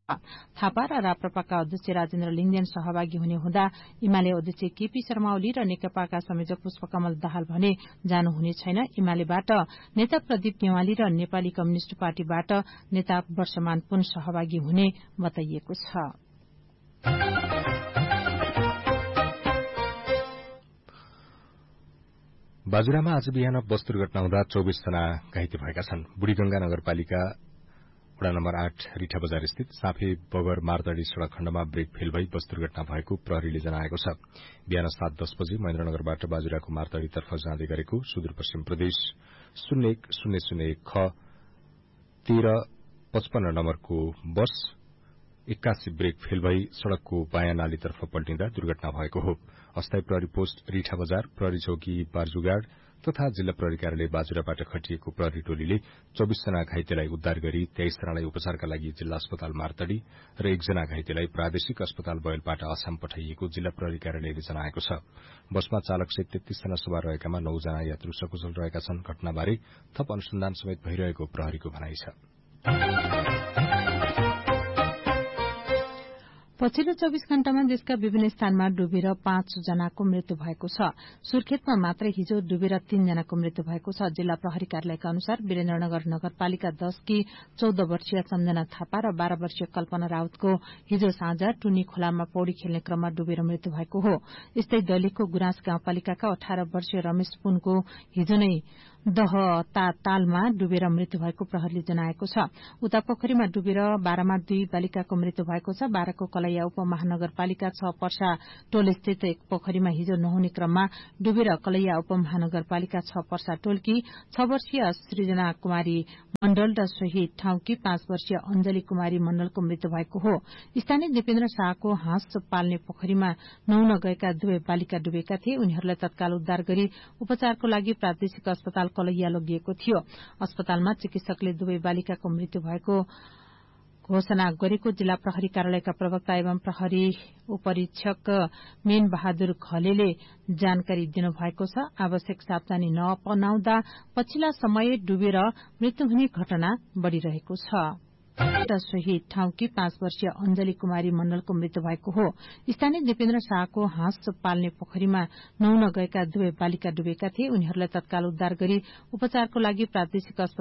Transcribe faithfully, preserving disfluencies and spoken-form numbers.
थापा र राप्रपाका अध्यक्ष राजेन्द्र लिङ्गदेन सहभागी हुने हुँदा एमाले अध्यक्ष केपी शर्मा ओली र नेकपाका संयोजक पुष्पकमल दाहाल भने जानुहुने छैन। एमालेबाट नेता प्रदीप नेवाली र नेपाली कम्युनिष्ट पार्टीबाट नेता वर्षमान पुन सहभागी हुने बताइएको छ। बाजुरामा आज बिहान बस दुर्घटना हुँदा चौबिस जना घाइते भएका छन्। बुढीगंगा नगरपालिका वडा नम्बर आठ रिठा बजार स्थित साफे बगर मारदड़ी सड़क खण्डमा ब्रेक फेल भई बस दुर्घटना भएको प्रहरीले जनाएको छ। बिहान सात दस बजे महेन्द्रनगरबाट बाजुराको मारदड़ीतर्फ जाँदै गरेको सुदूरपश्चिम प्रदेश शून्य एक शून्य शून्य एक ख तेह्र पचपन्न नम्बरको बस एक्कासी ब्रेक फेल भई सड़कको बायाँ नालीतर्फ पल्टिँदा दुर्घटना भएको हो। अस्थायी प्रहरी पोस्ट रिठा बजार, प्रहरी चौकी बारजुगाड़ तथा जिल्ला प्रहरी कार्यालय बाजुराबाट खटिएको प्रहरी टोलीले चौबिस जना घाइतेलाई उद्धार गरी तेइस जनालाई उपचारका लागि जिल्ला अस्पताल मारतडी र एकजना घाइतेलाई प्रादेशिक अस्पताल बयलबाट आसाम पठाइएको जिल्ला प्रहरी कार्यालयले जनाएको छ। बसमा चालकसहित तेत्तीस जना सवार रहेकामा नौ जना यात्रु सकुशल रहेका छन्। घटनाबारे थप अनुसन्धान समेत भइरहेको प्रहरीको भनाइ छ। पछिल्लो चौबिस घण्टामा देशका विभिन्न स्थानमा डुबेर पाँच जनाको मृत्यु भएको छ। सुर्खेतमा मात्र हिजो डुबेर तीन जनाको मृत्यु भएको छ। जिल्ला प्रहरी कार्यालयका अनुसार वीरेन्द्रनगर नगरपालिका दशकी चौध वर्षीय सम्झना थापा र बाह्र वर्षीय कल्पना राउतको हिजो साँझ टुनी खोलामा पौड़ी खेल्ने क्रममा डुबेर मृत्यु भएको हो। यस्तै दैलेखको गुराँस गाउँपालिकाका अठार वर्षीय रमेश पुनको हिजो नै दहता तालमा डुबेर मृत्यु भएको प्रहरीले जनाएको छ। उता पोखरीमा डुबेर बाह्रमा दुई बालिकाको मृत्यु भएको छ। बाह्रको कलैया उपमहानगरपालिका छ पर्सा टोलस्थित एक पोखरीमा हिजो नुहाउने क्रममा डुबेर कलैया उपमहानगरपालिका छ पर्सा टोलकी छ वर्षीय सृजना कुमारी मण्डल र सोही ठाउँकी पाँच वर्षीय अञ्जली कुमारी मण्डलको मृत्यु भएको हो। स्थानीय दिपेन्द्र शाहको हाँस पाल्ने पोखरीमा नुहाउन गएका दुवै बालिका डुबेका थिए। उनीहरूलाई तत्काल उद्धार गरी उपचारको लागि प्रादेशिक अस्पताल कलैया लगिएको थियो। अस्पतालमा चिकित्सकले दुवै बालिकाको मृत्यु भएको घोषणा गरेको जिल्ला प्रहरी कार्यालयका प्रवक्ता एवं प्रहरी उपरीक्षक मेन बहादुर घलेले जानकारी दिनुभएको छ। आवश्यक सावधानी नअपनाउँदा पछिल्ला समय डुबेर मृत्यु हुने घटना बढ़िरहेको छ। र सोही ठाउँकी पाँच वर्षीय अञ्जली कुमारी मण्डलको मृत्यु भएको हो। स्थानीय दिपेन्द्र शाहको हाँस पाल्ने पोखरीमा नुहाउन गएका दुवै बालिका डुबेका थिए। उनीहरूलाई तत्काल उद्धार गरी उपचारको लागि प्रादेशिक